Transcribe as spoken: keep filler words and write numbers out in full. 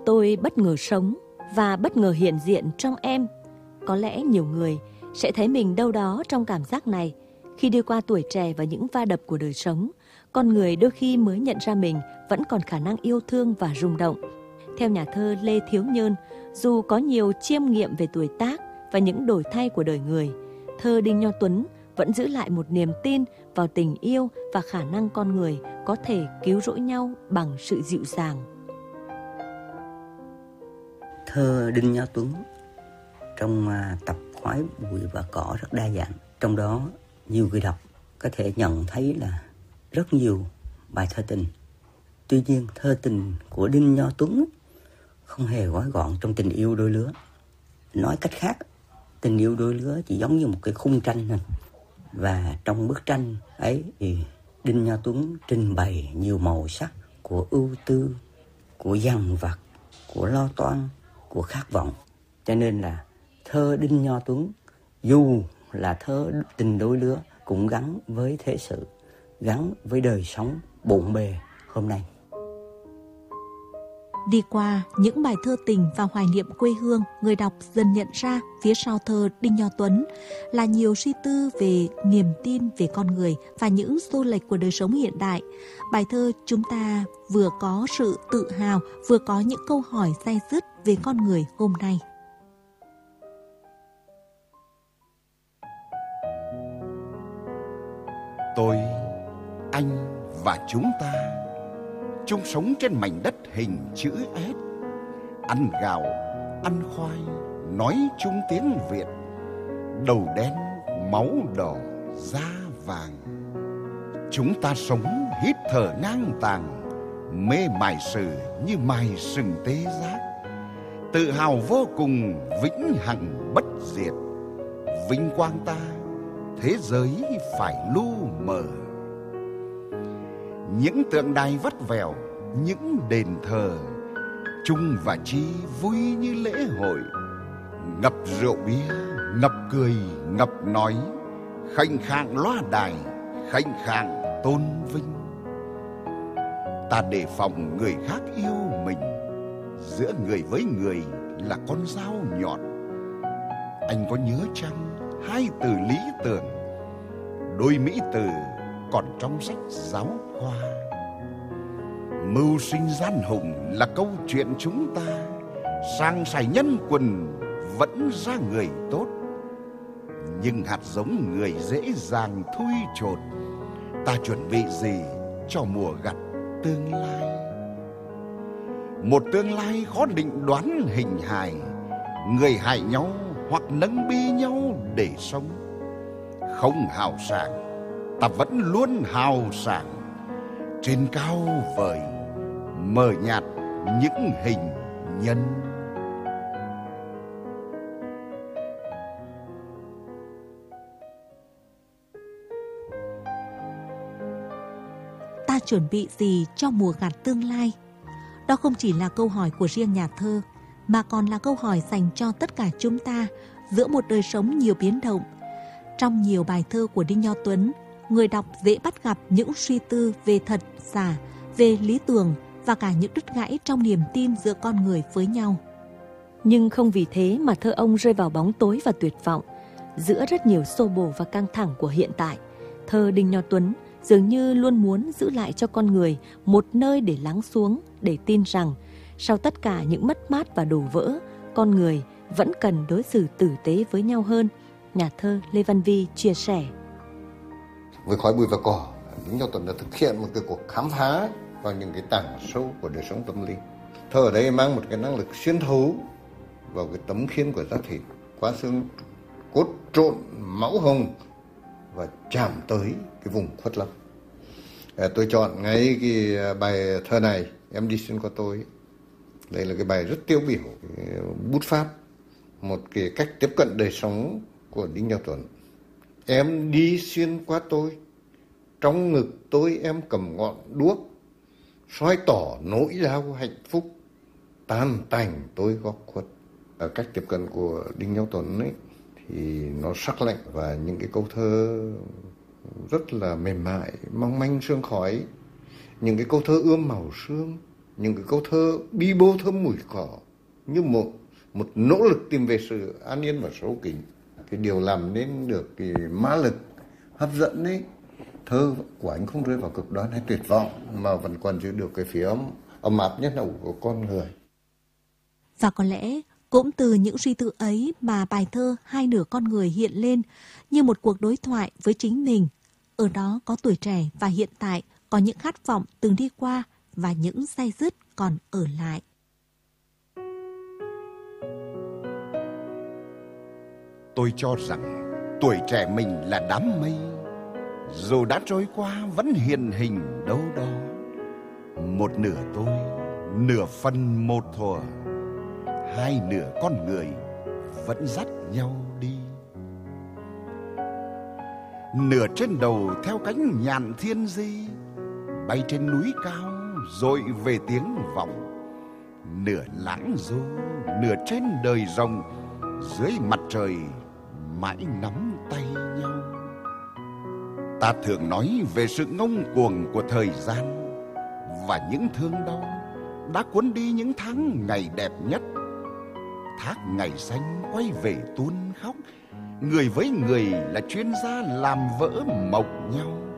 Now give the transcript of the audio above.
Tôi bất ngờ sống và bất ngờ hiện diện trong em. Có lẽ nhiều người sẽ thấy mình đâu đó trong cảm giác này. Khi đi qua tuổi trẻ và những va đập của đời sống, con người đôi khi mới nhận ra mình vẫn còn khả năng yêu thương và rung động. Theo nhà thơ Lê Thiếu Nhơn, dù có nhiều chiêm nghiệm về tuổi tác và những đổi thay của đời người, thơ Đinh Nho Tuấn vẫn giữ lại một niềm tin vào tình yêu và khả năng con người có thể cứu rỗi nhau bằng sự dịu dàng. Thơ Đinh Nho Tuấn trong tập Khoái Bụi và Cỏ rất đa dạng. Trong đó nhiều người đọc có thể nhận thấy là rất nhiều bài thơ tình. Tuy nhiên thơ tình của Đinh Nho Tuấn không hề gói gọn trong tình yêu đôi lứa. Nói cách khác, tình yêu đôi lứa chỉ giống như một cái khung tranh thôi. Và trong bức tranh ấy thì Đinh Nho Tuấn trình bày nhiều màu sắc của ưu tư, của dằn vặt, của lo toan, của khát vọng. Cho nên là thơ Đinh Nho Tuấn dù là thơ tình đôi lứa cũng gắn với thế sự, gắn với đời sống bộn bề hôm nay. Đi qua những bài thơ tình và hoài niệm quê hương, người đọc dần nhận ra phía sau thơ Đinh Nho Tuấn là nhiều suy tư về niềm tin về con người và những xô lệch của đời sống hiện đại. Bài thơ chúng ta vừa có sự tự hào, vừa có những câu hỏi day dứt về con người hôm nay. Tôi, anh và chúng ta chung sống trên mảnh đất hình chữ S, ăn gạo, ăn khoai, nói chung tiếng Việt, đầu đen, máu đỏ, da vàng. Chúng ta sống hít thở ngang tàng, mê mải sử như mài sừng tê giác, tự hào vô cùng vĩnh hằng bất diệt. Vinh quang ta thế giới phải lu mờ. Những tượng đài vắt vẻo, những đền thờ, chung và chi vui như lễ hội. Ngập rượu bia, ngập cười, ngập nói, khệnh khạng loa đài, khệnh khạng tôn vinh. Ta đề phòng người khác yêu mình, giữa người với người là con dao nhọn. Anh có nhớ chăng hai từ lý tưởng, đôi mỹ từ còn trong sách giáo khoa. Mưu sinh gian hùng là câu chuyện chúng ta, sang sài nhân quần vẫn ra người tốt. Nhưng hạt giống người dễ dàng thui chột, ta chuẩn bị gì cho mùa gặt tương lai. Một tương lai khó định đoán hình hài, người hại nhau hoặc nâng bi nhau để sống. Không hào sảng, ta vẫn luôn hào sảng. Trên cao vời, mờ nhạt những hình nhân. Ta chuẩn bị gì cho mùa gặt tương lai? Đó không chỉ là câu hỏi của riêng nhà thơ, mà còn là câu hỏi dành cho tất cả chúng ta giữa một đời sống nhiều biến động. Trong nhiều bài thơ của Đinh Nho Tuấn, người đọc dễ bắt gặp những suy tư về thật, giả, về lý tưởng và cả những đứt gãy trong niềm tin giữa con người với nhau. Nhưng không vì thế mà thơ ông rơi vào bóng tối và tuyệt vọng. Giữa rất nhiều xô bồ và căng thẳng của hiện tại, thơ Đinh Nho Tuấn dường như luôn muốn giữ lại cho con người một nơi để lắng xuống, để tin rằng sau tất cả những mất mát và đổ vỡ, con người vẫn cần đối xử tử tế với nhau hơn. Nhà thơ Lê Văn Vi chia sẻ. Với Khói Bụi và Cỏ, Đinh Nho Tuấn đã thực hiện một cái cuộc khám phá vào những cái tảng sâu của đời sống tâm linh. Thơ ở đây mang một cái năng lực xuyên thấu vào cái tấm khiên của da thịt, qua xương cốt trộn máu hồng và chạm tới cái vùng khuất lâm. À, tôi chọn ngay cái bài thơ này, Em đi xuyên qua tôi. Đây là cái bài rất tiêu biểu, bút pháp, một cái cách tiếp cận đời sống của Đinh Nho Tuấn. Em đi xuyên qua tôi, trong ngực tôi em cầm ngọn đuốc, soi tỏ nỗi đau hạnh phúc, tan tành tôi góc khuất. Ở cách tiếp cận của Đinh Nho Tuấn ấy thì nó sắc lạnh và những cái câu thơ rất là mềm mại, mong manh sương khói, những cái câu thơ ươm màu sương, những cái câu thơ bi bô thơm mùi cỏ như một một nỗ lực tìm về sự an yên và sâu kín. Cái điều làm nên được cái ma lực hấp dẫn ấy, thơ của anh không rơi vào cực đoan hay tuyệt vọng mà vẫn còn giữ được cái phía ấm, ấm áp nhất hậu của con người. Và có lẽ cũng từ những suy tư ấy mà bài thơ Hai nửa con người hiện lên như một cuộc đối thoại với chính mình. Ở đó có tuổi trẻ và hiện tại, có những khát vọng từng đi qua và những day dứt còn ở lại. Tôi cho rằng tuổi trẻ mình là đám mây, dù đã trôi qua vẫn hiện hình đâu đó. Một nửa tôi, nửa phần một thuở, hai nửa con người vẫn dắt nhau đi. Nửa trên đầu theo cánh nhạn thiên di, bay trên núi cao rồi về tiếng vọng. Nửa lãng du, nửa trên đời rộng, dưới mặt trời mãi nắm tay nhau. Ta thường nói về sự ngông cuồng của thời gian và những thương đau đã cuốn đi những tháng ngày đẹp nhất. Thác ngày xanh quay về tuôn khóc, người với người là chuyên gia làm vỡ mộng nhau.